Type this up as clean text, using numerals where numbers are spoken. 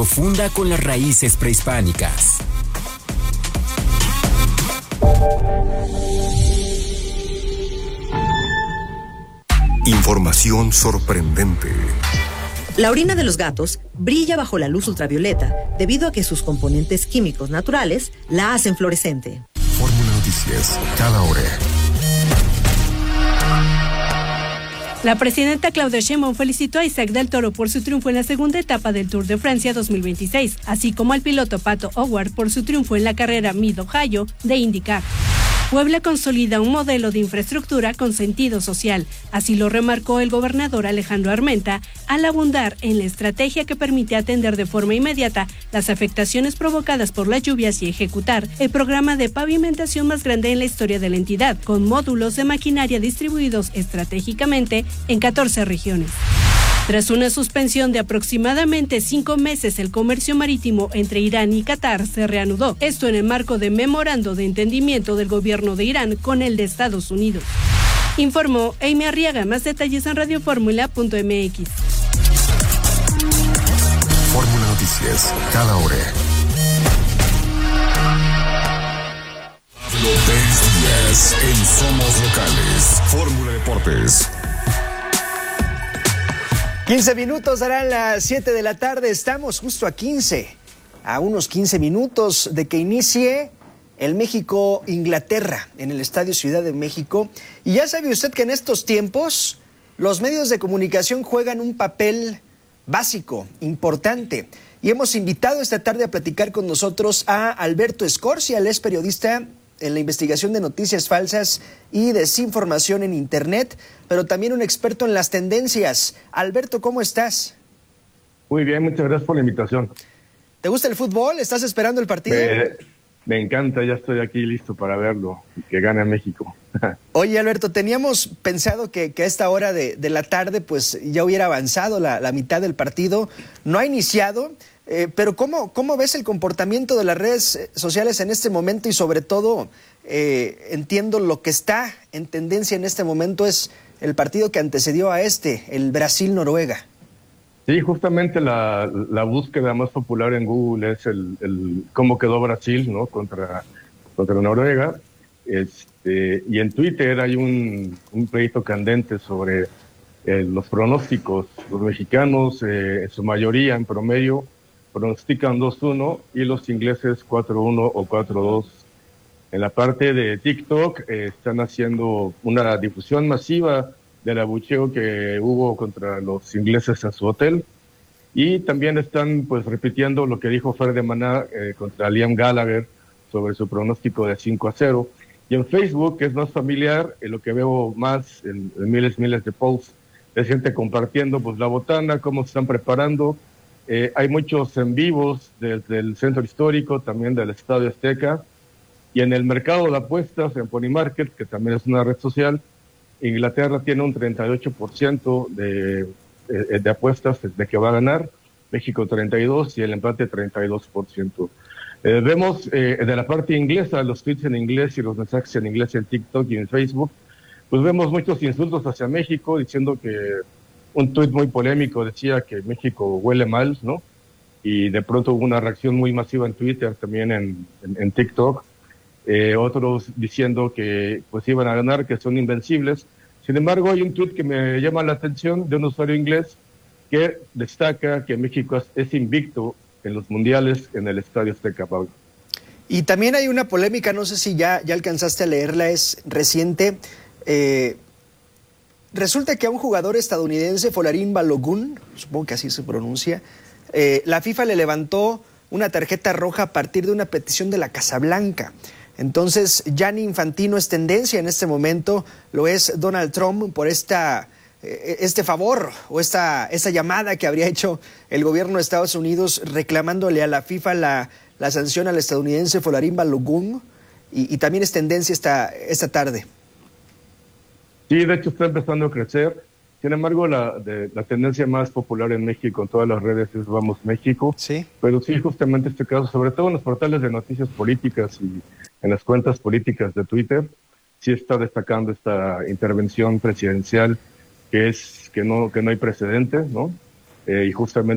profunda con las raíces prehispánicas. Información sorprendente. La orina de los gatos brilla bajo la luz ultravioleta debido a que sus componentes químicos naturales la hacen fluorescente. Fórmula Noticias, cada hora. La presidenta Claudia Sheinbaum felicitó a Isaac del Toro por su triunfo en la segunda etapa del Tour de Francia 2026, así como al piloto Pato O'Ward por su triunfo en la carrera Mid-Ohio de IndyCar. Puebla consolida un modelo de infraestructura con sentido social, así lo remarcó el gobernador Alejandro Armenta al abundar en la estrategia que permite atender de forma inmediata las afectaciones provocadas por las lluvias y ejecutar el programa de pavimentación más grande en la historia de la entidad, con módulos de maquinaria distribuidos estratégicamente en 14 regiones. Tras una suspensión de aproximadamente 5 meses, el comercio marítimo entre Irán y Qatar se reanudó. Esto en el marco de memorando de entendimiento del gobierno de Irán con el de Estados Unidos. Informó Amy Arriaga. Más detalles en radioformula.mx. Fórmula Noticias, cada hora. Pablo Pérez Díaz en Somos Locales. Fórmula Deportes. 15 minutos darán las 7 de la tarde. Estamos justo a unos 15 minutos de que inicie el México-Inglaterra en el Estadio Ciudad de México. Y ya sabe usted que en estos tiempos los medios de comunicación juegan un papel básico, importante. Y hemos invitado esta tarde a platicar con nosotros a Alberto Escorcia. Él es periodista en la investigación de noticias falsas y desinformación en Internet, pero también un experto en las tendencias. Alberto, ¿cómo estás? Muy bien, muchas gracias por la invitación. ¿Te gusta el fútbol? ¿Estás esperando el partido? Me encanta, ya estoy aquí listo para verlo, que gane México. Oye, Alberto, teníamos pensado que a esta hora de la tarde pues ya hubiera avanzado la mitad del partido. No ha iniciado. Pero ¿cómo ves el comportamiento de las redes sociales en este momento? Y sobre todo, entiendo lo que está en tendencia en este momento es el partido que antecedió a el Brasil-Noruega. Sí, justamente la búsqueda más popular en Google es el cómo quedó Brasil, ¿no? contra Noruega. Y en Twitter hay un pleito candente sobre los pronósticos. Los mexicanos, en su mayoría, en promedio, pronostican 2-1 y los ingleses 4-1 o 4-2. En la parte de TikTok están haciendo una difusión masiva del abucheo que hubo contra los ingleses en su hotel y también están pues repitiendo lo que dijo Fer de Maná contra Liam Gallagher sobre su pronóstico de 5-0. Y en Facebook, que es más familiar, lo que veo más en miles de posts es gente compartiendo pues la botana, cómo se están preparando. Hay muchos en vivos desde el centro histórico, también del Estadio Azteca, y en el mercado de apuestas, en Pony Market, que también es una red social, Inglaterra tiene un 38% de apuestas de que va a ganar, México 32% y el empate 32%. Vemos de la parte inglesa, los tweets en inglés y los mensajes en inglés en TikTok y en Facebook, pues vemos muchos insultos hacia México, diciendo que un tuit muy polémico decía que México huele mal, ¿no? Y de pronto hubo una reacción muy masiva en Twitter, también en TikTok. Otros diciendo que pues iban a ganar, que son invencibles. Sin embargo, hay un tuit que me llama la atención de un usuario inglés que destaca que México es invicto en los mundiales en el Estadio Azteca, Pablo. Y también hay una polémica, no sé si ya alcanzaste a leerla, es reciente. Resulta que a un jugador estadounidense, Folarin Balogun, supongo que así se pronuncia, la FIFA le levantó una tarjeta roja a partir de una petición de la Casa Blanca. Entonces, Gianni Infantino es tendencia en este momento, lo es Donald Trump por este favor o esta llamada que habría hecho el gobierno de Estados Unidos reclamándole a la FIFA la sanción al estadounidense Folarin Balogun, y también es tendencia esta tarde. Sí, de hecho está empezando a crecer. Sin embargo, la tendencia más popular en México en todas las redes es Vamos México. Sí. Pero sí, justamente este caso, sobre todo en los portales de noticias políticas y en las cuentas políticas de Twitter, sí está destacando esta intervención presidencial que no hay precedente, ¿no? Y justamente